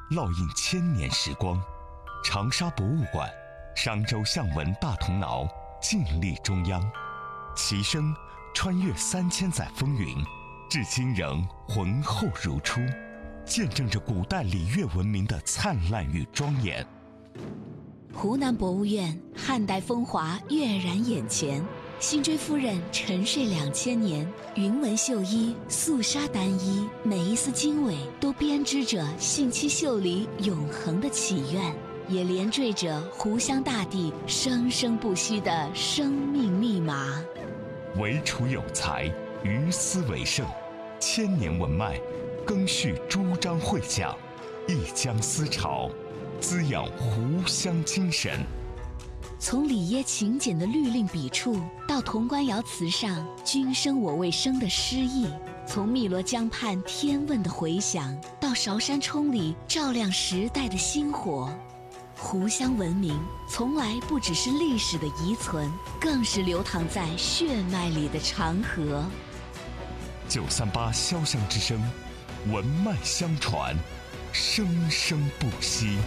烙印千年时光。长沙博物馆、商周象纹大铜挠静立中央，其声穿越3000载风云，至今仍浑厚如初，见证着古代礼乐文明的灿烂与庄严。 湖南博物院汉代风华跃然眼前，辛追夫人沉睡2000年，云纹绣衣，素纱单衣，每一丝经纬都编织着信息秀里永恒的祈愿，也连缀着湖湘大地生生不息的生命密码。 惟楚有才，于斯为盛，千年文脉，更续诸章会讲，一江思潮，滋养湖湘精神。 从里耶勤俭的律令笔触，到潼关窑瓷上君生我未生的诗意，从汨罗江畔天问的回响，到韶山冲里照亮时代的星火，湖湘文明从来不只是历史的遗存，更是流淌在血脉里的长河。 938潇湘之声，文脉相传，生生不息。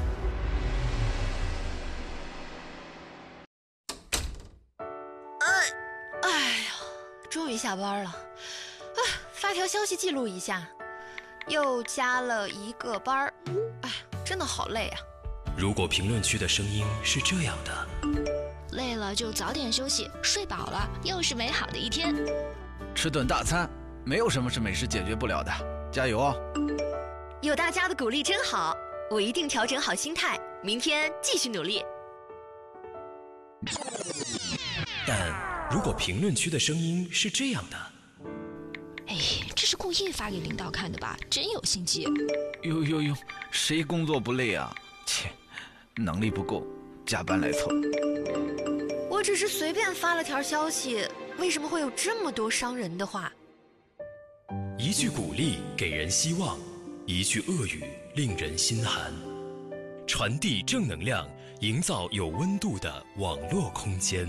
终于下班了，发条消息记录一下，又加了1个班，真的好累啊。 如果评论区的声音是这样的， 累了就早点休息，睡饱了又是美好的一天。 吃顿大餐，没有什么是美食解决不了的，加油哦！ 有大家的鼓励真好，我一定调整好心态，明天继续努力。 但如果评论区的声音是这样的， 这是故意发给领导看的吧？真有心机。 哟，谁工作不累啊？切，能力不够，加班来凑。 我只是随便发了条消息，为什么会有这么多伤人的话？ 一句鼓励给人希望，一句恶语令人心寒。传递正能量，营造有温度的网络空间。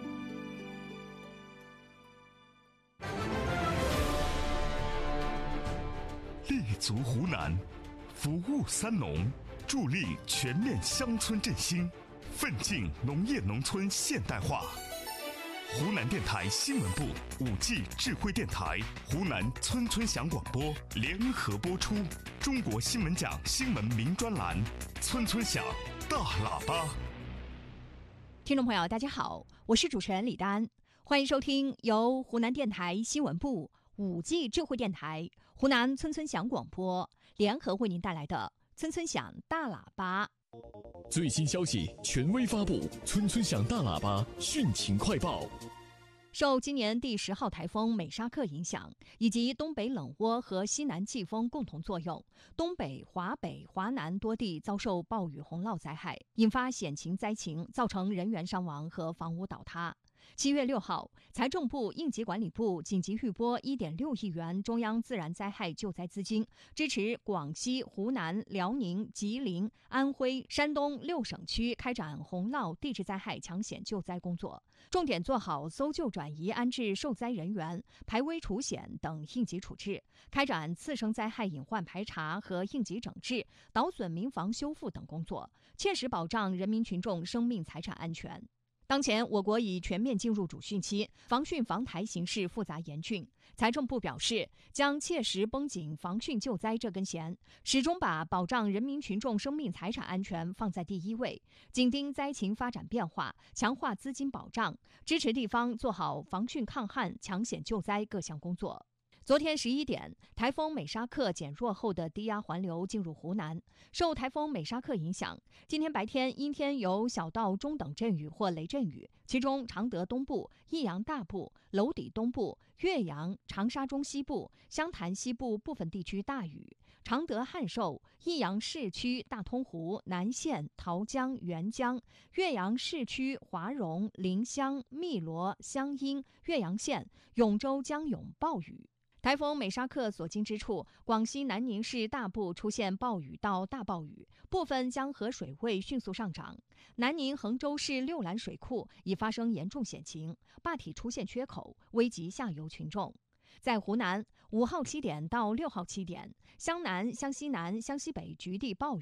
立足湖南，服务3农，助力全面乡村振兴，奋进农业农村现代化。湖南电台新闻部5G 智慧电台、湖南村村响广播联合播出中国新闻奖新闻名专栏《村村响大喇叭》。 听众朋友，大家好，我是主持人李丹，欢迎收听由湖南电台新闻部5G 智慧电台、湖南村村响广播联合为您带来的《村村响大喇叭》。 最新消息权威发布，村村响大喇叭汛情快报。 受今年第10号台风美沙克影响，以及东北冷涡和西南季风共同作用，东北、华北、华南多地遭受暴雨洪涝灾害，引发险情灾情，造成人员伤亡和房屋倒塌。7月6号，财政部、应急管理部紧急预拨1.6亿元中央自然灾害救灾资金，支持广西、湖南、辽宁、吉林、安徽、山东6省区开展洪涝地质灾害抢险救灾工作，重点做好搜救转移安置受灾人员、排危除险等应急处置，开展次生灾害隐患排查和应急整治、倒损民房修复等工作，切实保障人民群众生命财产安全。当前，我国已全面进入主汛期，防汛防台形势复杂严峻。财政部表示，将切实绷紧防汛救灾这根弦，始终把保障人民群众生命财产安全放在第一位，紧盯灾情发展变化，强化资金保障，支持地方做好防汛抗旱、抢险救灾各项工作。昨天11点，台风美沙克减弱后的低压环流进入湖南。受台风美沙克影响，今天白天阴天有小到中等阵雨或雷阵雨，其中常德东部、益阳大部、娄底东部、岳阳、长沙中西部、湘潭西部部分地区大雨；常德汉寿、益阳市区、大通湖、南县、桃江、沅江、岳阳市区、华容、临湘、汨罗、湘阴、岳阳县、永州江永暴雨。台风美沙克所经之处，广西南宁市大部出现暴雨到大暴雨，部分江河水位迅速上涨。南宁衡州市六兰水库已发生严重险情，坝体出现缺口，危及下游群众。在湖南，5号7点到6号7点，湘南、湘西南、湘西北局地暴